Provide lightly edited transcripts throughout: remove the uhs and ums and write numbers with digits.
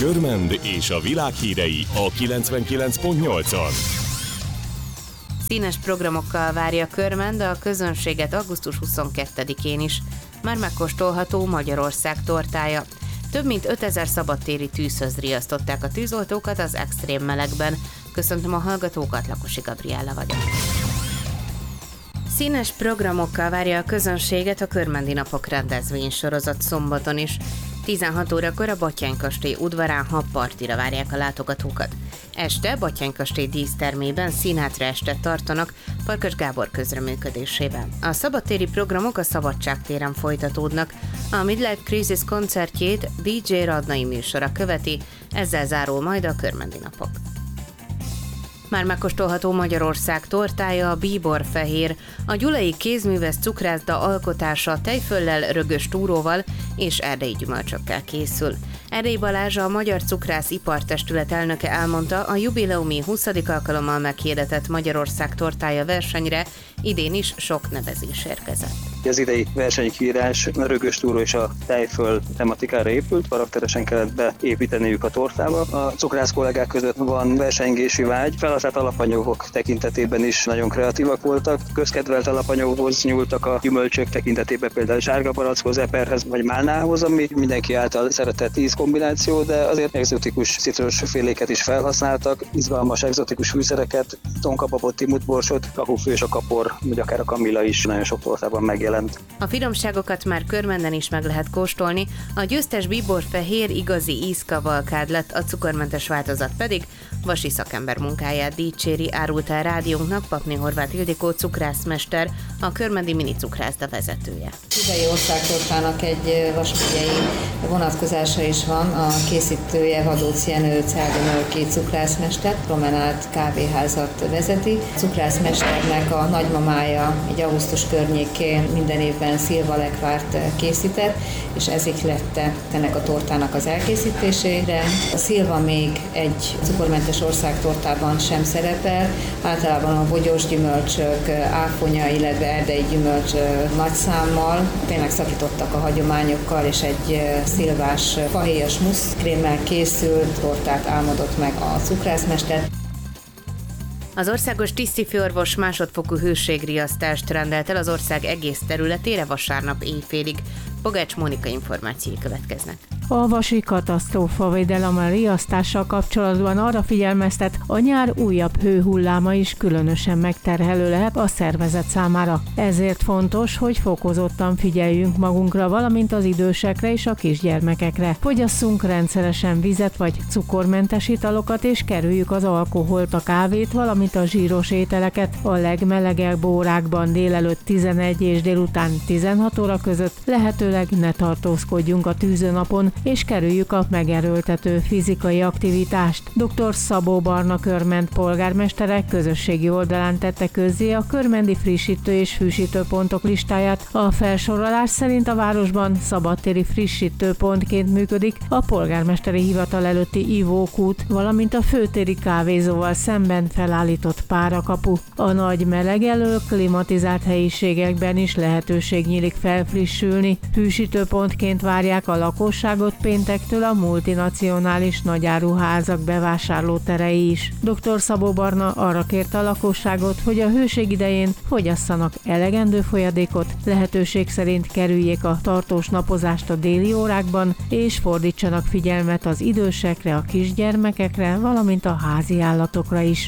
Körmend és a világ hírei a 99.8-on. Színes programokkal várja Körmend a közönséget augusztus 22-én is. Már megkóstolható Magyarország tortája. Több mint 5000 szabadtéri tűzhöz riasztották a tűzoltókat az extrém melegben. Köszöntöm a hallgatókat, Lakosi Gabriella vagyok. Színes programokkal várja a közönséget a Körmendi Napok rendezvénysorozat szombaton is. 16 órakor a Batthyány-kastély udvarán habpartira várják a látogatókat. Este Batthyány-kastély dísztermében színhátra estet tartanak Farkas Gábor közreműködésével. A szabadtéri programok a Szabadságtéren folytatódnak. A Midlife Crisis koncertjét DJ Radnai műsora követi, ezzel zárul majd a Körmendi Napok. Már megkóstolható Magyarország tortája, a bíborfehér, a gyulai kézműves cukrászda alkotása tejföllel, rögös túróval és erdélyi gyümölcsökkel készül. Erdélyi Balázs, a Magyar Cukrász Ipartestület elnöke elmondta, a jubileumi 20. alkalommal meghirdetett Magyarország tortája versenyre idén is sok nevezés érkezett. Az idei versenykiírás a rögös túró és a tejföl tematikára épült, karakteresen kellett beépíteniük a tortába. A cukrász kollégák között van versengési vágy, felhasznált alapanyagok tekintetében is nagyon kreatívak voltak, közkedvelt alapanyagokhoz nyúltak a gyümölcsök tekintetében, például sárga barackhoz, eperhez vagy málnához, ami mindenki által szeretett ízkombináció, de azért egzotikus citrusféléket is felhasználtak, izgalmas egzotikus fűszereket, tonkababot, timutborsot, kakufű és a kapor, vagy akár a kamilla is nagyon sok tortában megjelent. A finomságokat már Körmenden is meg lehet kóstolni, a győztes bíborfehér igazi ízkavalkád lett, a cukormentes változat pedig Vasi szakember munkáját dicséri, árult el rádiónknak Papné Horváth Ildikó cukrászmester, a körmendi mini cukrászda vezetője. Idei országtortának egy vasmegyei vonatkozása is van, a készítője Vadóc Jenő Celldömölki cukrászmester, Promenád kávéházat vezeti. A cukrászmesternek a nagymamája egy augusztus környékén minden évben szilvalekvárt készített, és ez ihlette ennek a tortának az elkészítésére. A szilva még egy cukormentes országtortában sem szerepel, általában a bogyós gyümölcsök, áfonya, illetve erdei gyümölcs nagy számmal tényleg szakítottak a hagyományokkal, és egy szilvás fahéjas muszkrémmel készült tortát álmodott meg a cukrászmester. Az országos tisztifőorvos másodfokú hőségriasztást rendelt el az ország egész területére vasárnap éjfélig. Pogács Mónika információi következnek. A vasi katasztrófavédelemmel riasztással kapcsolatban arra figyelmeztet, a nyár újabb hőhulláma is különösen megterhelő lehet a szervezet számára. Ezért fontos, hogy fokozottan figyeljünk magunkra, valamint az idősekre és a kisgyermekekre. Fogyasszunk rendszeresen vizet vagy cukormentes italokat, és kerüljük az alkoholt, a kávét, valamint a zsíros ételeket. A legmelegebb órákban délelőtt 11 és délután 16 óra között lehetőleg ne tartózkodjunk a tűzőnapon, és kerüljük a megerőltető fizikai aktivitást. Dr. Szabó Barna Körmend polgármestere közösségi oldalán tette közzé a körmendi frissítő és fűsítőpontok listáját. A felsorolás szerint a városban szabadtéri frissítőpontként működik a polgármesteri hivatal előtti ivókút, valamint a főtéri kávézóval szemben felállított párakapu. A nagy melegelő, klimatizált helyiségekben is lehetőség nyílik felfrissülni. Fűsítőpontként várják a lakosságot péntektől a multinacionális nagyáruházak bevásárlóterei is. Dr. Szabó Barna arra kérte a lakosságot, hogy a hőség idején fogyasszanak elegendő folyadékot, lehetőség szerint kerüljék a tartós napozást a déli órákban, és fordítsanak figyelmet az idősekre, a kisgyermekekre, valamint a házi állatokra is.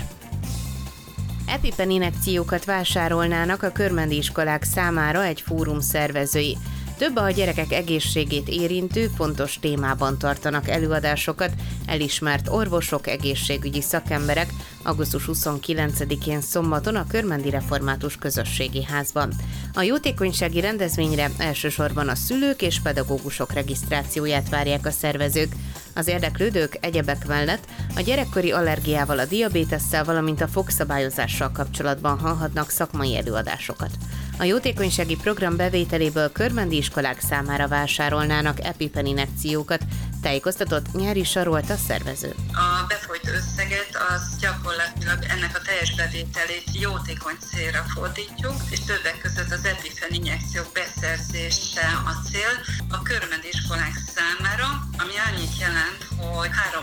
EpiPen injekciókat vásárolnának a körmendi iskolák számára egy fórum szervezői. Több a gyerekek egészségét érintő, fontos témában tartanak előadásokat elismert orvosok, egészségügyi szakemberek augusztus 29-én szombaton a Körmendi Református Közösségi Házban. A jótékonysági rendezvényre elsősorban a szülők és pedagógusok regisztrációját várják a szervezők. Az érdeklődők egyebek mellett a gyerekkori allergiával, a diabétesszel, valamint a fogszabályozással kapcsolatban hallhatnak szakmai előadásokat. A jótékonysági program bevételéből körmendi iskolák számára vásárolnának EpiPen injekciókat, tájékoztatott Nyári Sarolt a szervező. A befolyt összeget az gyakorlatilag ennek a teljes bevételét jótékony célra fordítjuk, és többek között az EpiPen injekciók beszerzése a cél a körmendi iskolák számára, ami annyit jelent, hogy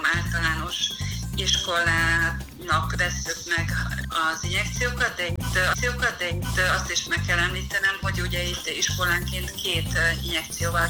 iskolának vesszük meg az injekciókat, de itt azt is meg kell említenem, hogy ugye itt iskolánként 2 injekcióval